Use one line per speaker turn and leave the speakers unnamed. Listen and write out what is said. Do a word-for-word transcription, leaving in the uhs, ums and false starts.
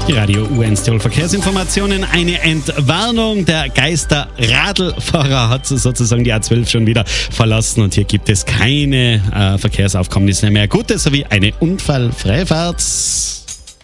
Die Radio U eins Tirol Verkehrsinformationen. Eine Entwarnung. Der Geister-Radlfahrer hat sozusagen die A zwölf schon wieder verlassen und hier gibt es keine äh, Verkehrsaufkommnisse mehr. Gute sowie eine unfallfreie Fahrt.